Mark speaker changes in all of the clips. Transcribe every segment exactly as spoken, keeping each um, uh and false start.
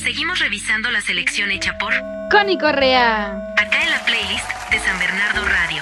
Speaker 1: Seguimos revisando la selección hecha por
Speaker 2: Connie Correa.
Speaker 1: Acá en la playlist de San Bernardo Radio.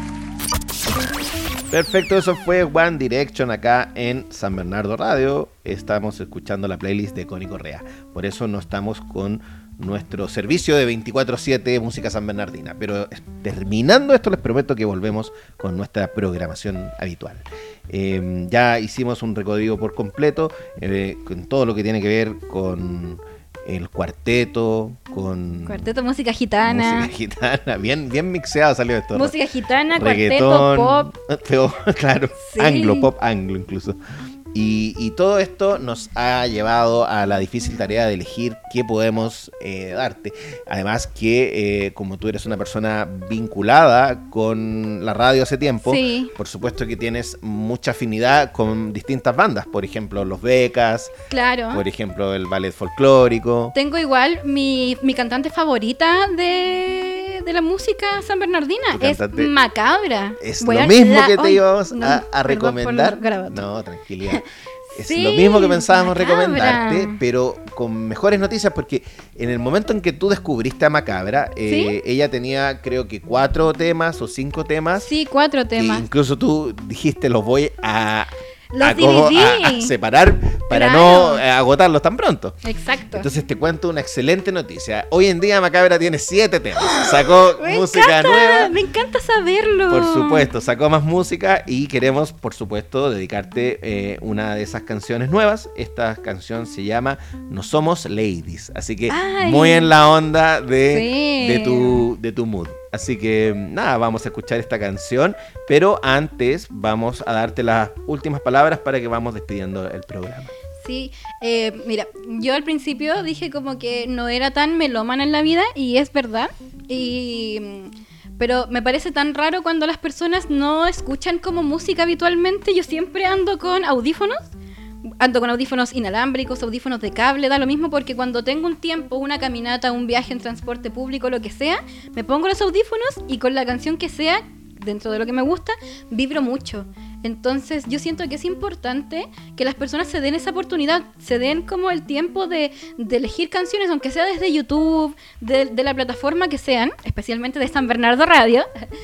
Speaker 3: Perfecto, eso fue One Direction acá en San Bernardo Radio. Estamos escuchando la playlist de Connie Correa. Por eso no estamos con nuestro servicio de veinticuatro siete Música San Bernardina. Pero terminando esto, les prometo que volvemos con nuestra programación habitual. Eh, ya hicimos un recorrido por completo eh, con todo lo que tiene que ver con el cuarteto, con...
Speaker 2: Cuarteto, música gitana.
Speaker 3: Música gitana, bien, bien mixeado salió esto.
Speaker 2: Música gitana,
Speaker 3: reggaetón,
Speaker 2: cuarteto, pop.
Speaker 3: Pero, claro,
Speaker 2: Sí.
Speaker 3: anglo, pop anglo incluso. Y, y todo esto nos ha llevado a la difícil tarea de elegir qué podemos eh, darte. Además que, eh, como tú eres una persona vinculada con la radio hace tiempo,
Speaker 2: Sí.
Speaker 3: por supuesto que tienes mucha afinidad con distintas bandas. Por ejemplo, Los Becas,
Speaker 2: Claro.
Speaker 3: por ejemplo, el ballet folclórico.
Speaker 2: Tengo igual mi, mi cantante favorita de, de la música san bernardina.
Speaker 3: Tu
Speaker 2: Es
Speaker 3: cantante
Speaker 2: Macabra.
Speaker 3: Es
Speaker 2: Voy
Speaker 3: lo
Speaker 2: a-
Speaker 3: mismo
Speaker 2: la-
Speaker 3: que te
Speaker 2: ay,
Speaker 3: íbamos
Speaker 2: no,
Speaker 3: a, a
Speaker 2: perdón por
Speaker 3: recomendar.
Speaker 2: los garabatos.
Speaker 3: No, tranquilidad. Es
Speaker 2: Sí,
Speaker 3: lo mismo que pensábamos
Speaker 2: Macabra.
Speaker 3: recomendarte, pero con mejores noticias, porque en el momento en que tú descubriste a Macabra, eh, ella tenía creo que cuatro temas o cinco temas.
Speaker 2: Sí, cuatro
Speaker 3: Que
Speaker 2: temas.
Speaker 3: incluso tú dijiste los voy a,
Speaker 2: Los
Speaker 3: a, como-
Speaker 2: D V D.
Speaker 3: a- a separar para
Speaker 2: Claro.
Speaker 3: no eh, agotarlos tan pronto.
Speaker 2: Exacto.
Speaker 3: Entonces te cuento una excelente noticia. Hoy en día Macabra tiene siete temas. Sacó
Speaker 2: me
Speaker 3: música
Speaker 2: encanta,
Speaker 3: nueva.
Speaker 2: me encanta saberlo.
Speaker 3: Por supuesto, sacó más música y queremos, por supuesto, dedicarte eh, una de esas canciones nuevas. Esta canción se llama No Somos Ladies, así que
Speaker 2: Ay.
Speaker 3: muy en la onda de,
Speaker 2: Sí.
Speaker 3: de, tu, de tu mood. Así que nada, vamos a escuchar esta canción, pero antes vamos a darte las últimas palabras para que vamos despidiendo el programa.
Speaker 2: Sí, eh, mira, yo al principio dije como que no era tan melómana en la vida y es verdad. Y pero me parece tan raro cuando las personas no escuchan como música habitualmente. Yo siempre ando con audífonos. Ando con audífonos inalámbricos, audífonos de cable, da lo mismo porque cuando tengo un tiempo, una caminata, un viaje en transporte público, lo que sea, me pongo los audífonos y con la canción que sea, dentro de lo que me gusta, vibro mucho. Entonces yo siento que es importante que las personas se den esa oportunidad, se den como el tiempo de, de elegir canciones, aunque sea desde YouTube, de, de la plataforma que sean, especialmente de San Bernardo Radio,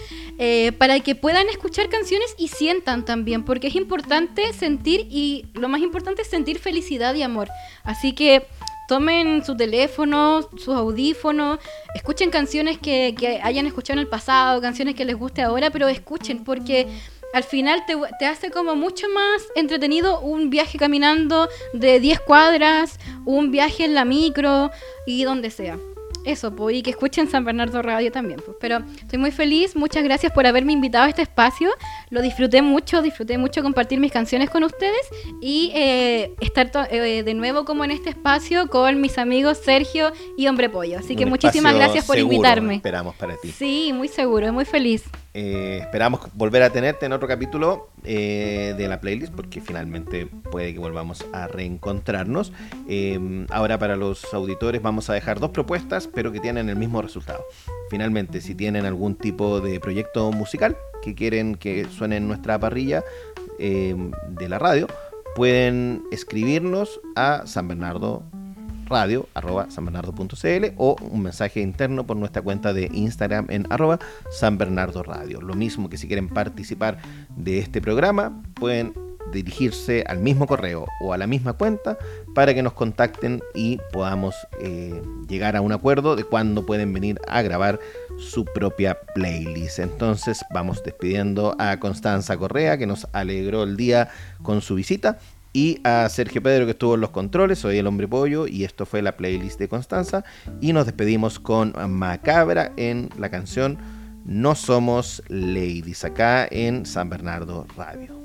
Speaker 2: eh, para que puedan escuchar canciones y sientan también, porque es importante sentir, y lo más importante es sentir felicidad y amor. Así que tomen su teléfono, sus audífonos, escuchen canciones que, que hayan escuchado en el pasado, canciones que les guste ahora, pero escuchen, porque al final te, te hace como mucho más entretenido un viaje caminando de diez cuadras, un viaje en la micro y donde sea. Eso, pues, y que escuchen San Bernardo Radio también, pues. Pero estoy muy feliz, muchas gracias por haberme invitado a este espacio. Lo disfruté mucho, disfruté mucho compartir mis canciones con ustedes y eh, estar to- eh, de nuevo como en este espacio con mis amigos Sergio y Hombre Pollo. Así que
Speaker 3: Un
Speaker 2: muchísimas
Speaker 3: espacio
Speaker 2: gracias por
Speaker 3: seguro,
Speaker 2: invitarme.
Speaker 3: Esperamos para ti.
Speaker 2: Sí, muy seguro, muy feliz.
Speaker 3: Eh, esperamos volver a tenerte en otro capítulo eh, de la playlist, porque finalmente puede que volvamos a reencontrarnos. Eh, ahora para los auditores vamos a dejar dos propuestas, pero que tienen el mismo resultado. Finalmente, si tienen algún tipo de proyecto musical que quieren que suene en nuestra parrilla eh, de la radio, pueden escribirnos a San Bernardo radio arroba sanbernardo.cl o un mensaje interno por nuestra cuenta de Instagram en arroba sanbernardoradio. Lo mismo que si quieren participar de este programa, pueden dirigirse al mismo correo o a la misma cuenta para que nos contacten y podamos eh, llegar a un acuerdo de cuándo pueden venir a grabar su propia playlist. Entonces vamos despidiendo a Constanza Correa, que nos alegró el día con su visita, y a Sergio Pedro, que estuvo en los controles. Soy el Hombre Pollo y esto fue la playlist de Constanza, y nos despedimos con Macabra en la canción No Somos Ladies, acá en San Bernardo Radio.